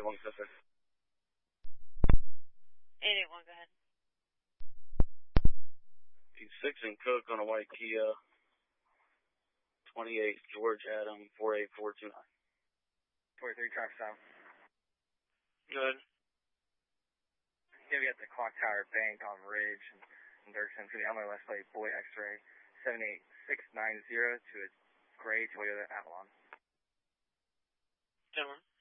881, go ahead. 881, go ahead. 6 and Cook on a white Kia. 28 George Adam 48429. 43 traffic stop. Good. Yeah, we got the Clock Tower Bank on Ridge in Dirksen for the Elmer Leslie Boy X-Ray 78690 to a gray Toyota Avalon. 10-1.